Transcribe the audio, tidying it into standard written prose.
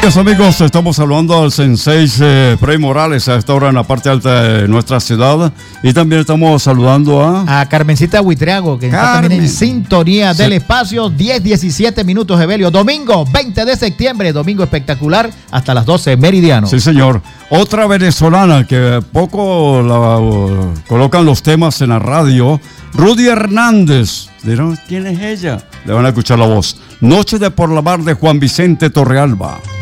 Amigos, estamos saludando al Sensei Frei Morales a esta hora en la parte alta de nuestra ciudad, y también estamos saludando a Carmencita Huitriago, que está también en sintonía del espacio. 10-17 minutos, Evelio. Domingo 20 de septiembre, domingo espectacular, hasta las 12 meridiano. Sí, señor. Otra venezolana que poco la colocan los temas en la radio, Rudy Hernández. ¿Dirán quién es ella? Le van a escuchar la voz. Noche de por la mar de Juan Vicente Torrealba.